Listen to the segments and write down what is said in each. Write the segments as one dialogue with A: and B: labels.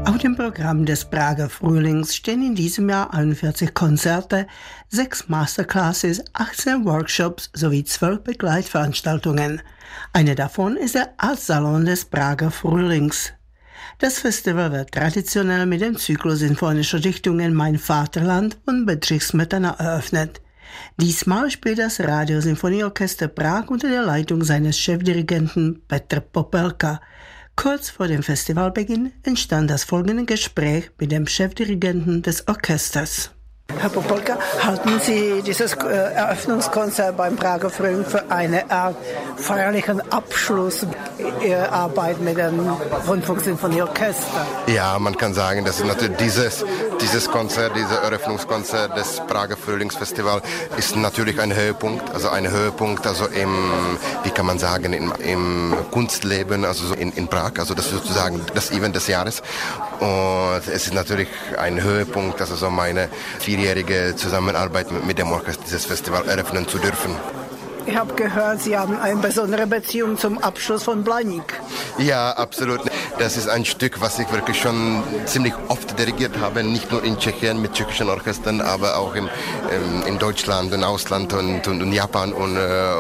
A: Auf dem Programm des Prager Frühlings stehen in diesem Jahr 41 Konzerte, 6 Masterclasses, 18 Workshops sowie 12 Begleitveranstaltungen. Eine davon ist der Artsalon des Prager Frühlings. Das Festival wird traditionell mit dem Zyklus sinfonischer Dichtungen Mein Vaterland und Bedřich Smetana eröffnet. Diesmal spielt das Radiosinfonieorchester Prag unter der Leitung seines Chefdirigenten Petr Popelka. Kurz vor dem Festivalbeginn entstand das folgende Gespräch mit dem Chefdirigenten des Orchesters. Herr Popelka, halten Sie dieses Eröffnungskonzert beim Prager Frühling für eine Art feierlichen Abschluss Ihrer Arbeit mit dem Rundfunksinfonieorchester?
B: Ja, man kann sagen, dass natürlich dieses Konzert, dieses Eröffnungskonzert des Prager Frühlingsfestival ist natürlich ein Höhepunkt, also wie kann man sagen, im Kunstleben, also so in Prag, also das ist sozusagen das Event des Jahres. Und es ist natürlich ein Höhepunkt, also so meine 4-jährige Zusammenarbeit mit dem Orchester dieses Festival eröffnen zu dürfen.
A: Ich habe gehört, Sie haben eine besondere Beziehung zum Abschluss von Blaník.
B: Ja, absolut. Das ist ein Stück, was ich wirklich schon ziemlich oft dirigiert habe, nicht nur in Tschechien mit tschechischen Orchestern, aber auch in Deutschland, im Ausland und Japan und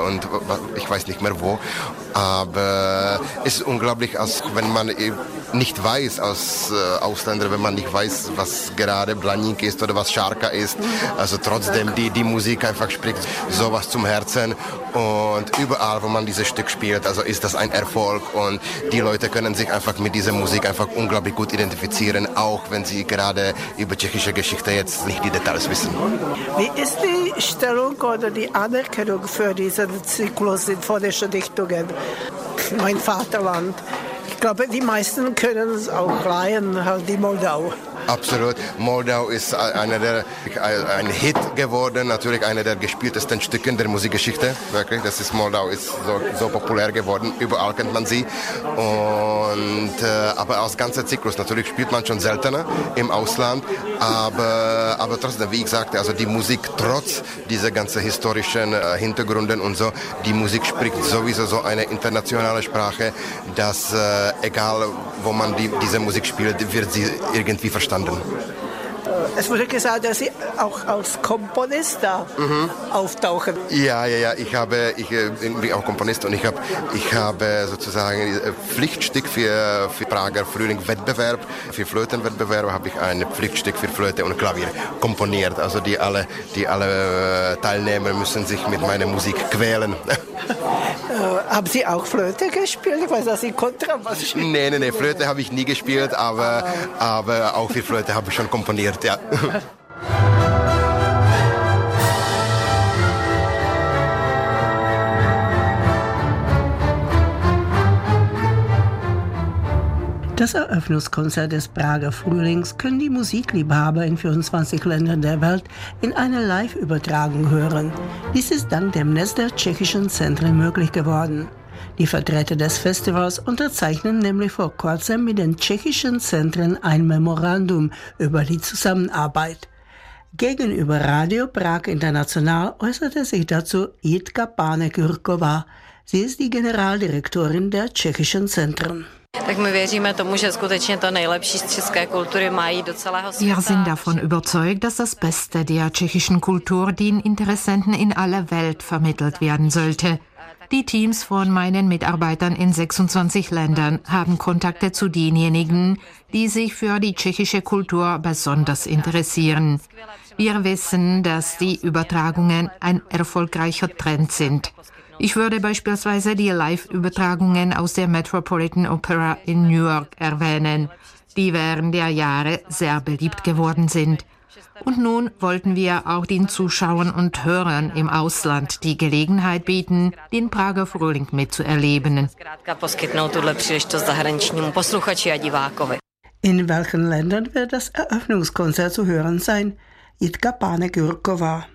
B: ich weiß nicht mehr wo. Aber es ist unglaublich, als wenn man nicht weiß als Ausländer, wenn man nicht weiß, was gerade Blaník ist oder was Šárka ist. Also trotzdem die Musik einfach spricht sowas zum Herzen. Und überall, wo man dieses Stück spielt, also ist das ein Erfolg und die Leute können sich einfach mit dieser Musik einfach unglaublich gut identifizieren, auch wenn sie gerade über tschechische Geschichte jetzt nicht die Details wissen.
A: Wie ist die Stellung oder die Anerkennung für diesen Zyklus sinfonischer Dichtungen? Mein Vaterland. Ich glaube, die meisten können es auch leihen, halt die Moldau.
B: Absolut. Moldau ist ein Hit geworden, natürlich einer der gespieltesten Stücke der Musikgeschichte. Wirklich, Moldau ist so populär geworden, überall kennt man sie. Aber als ganzer Zyklus, natürlich spielt man schon seltener im Ausland, aber trotzdem, wie ich sagte, also die Musik trotz dieser ganzen historischen Hintergründen und so, die Musik spricht sowieso so eine internationale Sprache, dass egal wo man diese Musik spielt, wird sie irgendwie verstanden.
A: Es wurde gesagt, dass Sie auch als Komponist da auftauchen.
B: Ja, ich bin auch Komponist und ich habe sozusagen Pflichtstück für Prager Frühling-Wettbewerb, für Flötenwettbewerb habe ich ein Pflichtstück für Flöte und Klavier komponiert. Also die alle Teilnehmer müssen sich mit meiner Musik quälen.
A: Haben Sie auch Flöte gespielt? Ich weiß, dass Sie Kontrabass spielen.
B: Nee, Flöte habe ich nie gespielt, aber auch für Flöte habe ich schon komponiert, ja.
A: Das Eröffnungskonzert des Prager Frühlings können die Musikliebhaber in 24 Ländern der Welt in einer Live-Übertragung hören. Dies ist dank dem Netz der tschechischen Zentren möglich geworden. Die Vertreter des Festivals unterzeichnen nämlich vor kurzem mit den tschechischen Zentren ein Memorandum über die Zusammenarbeit. Gegenüber Radio Prag International äußerte sich dazu Jitka Pánek-Jurková. Sie ist die Generaldirektorin der tschechischen Zentren.
C: Wir sind davon überzeugt, dass das Beste der tschechischen Kultur den Interessenten in aller Welt vermittelt werden sollte. Die Teams von meinen Mitarbeitern in 26 Ländern haben Kontakte zu denjenigen, die sich für die tschechische Kultur besonders interessieren. Wir wissen, dass die Übertragungen ein erfolgreicher Trend sind. Ich würde beispielsweise die Live-Übertragungen aus der Metropolitan Opera in New York erwähnen, die während der Jahre sehr beliebt geworden sind. Und nun wollten wir auch den Zuschauern und Hörern im Ausland die Gelegenheit bieten, den Prager Frühling mitzuerleben.
A: In welchen Ländern wird das Eröffnungskonzert zu hören sein? Jitka Pánek-Jurková.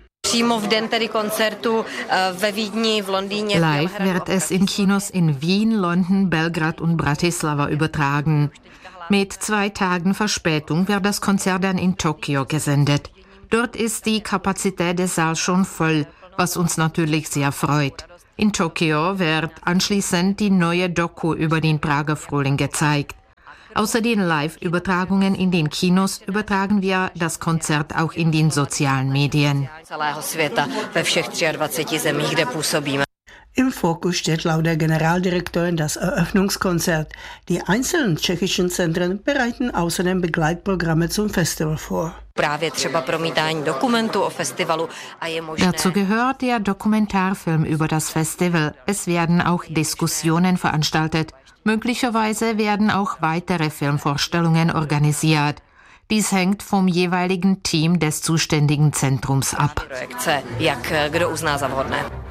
C: Live wird es in Kinos in Wien, London, Belgrad und Bratislava übertragen. Mit 2 Tagen Verspätung wird das Konzert dann in Tokio gesendet. Dort ist die Kapazität des Saals schon voll, was uns natürlich sehr freut. In Tokio wird anschließend die neue Doku über den Prager Frühling gezeigt. Außer den Live-Übertragungen in den Kinos übertragen wir das Konzert auch in den sozialen Medien.
A: Im Fokus steht laut der Generaldirektorin das Eröffnungskonzert. Die einzelnen tschechischen Zentren bereiten außerdem Begleitprogramme zum Festival vor.
C: Dazu gehört der Dokumentarfilm über das Festival. Es werden auch Diskussionen veranstaltet. Möglicherweise werden auch weitere Filmvorstellungen organisiert. Dies hängt vom jeweiligen Team des zuständigen Zentrums ab.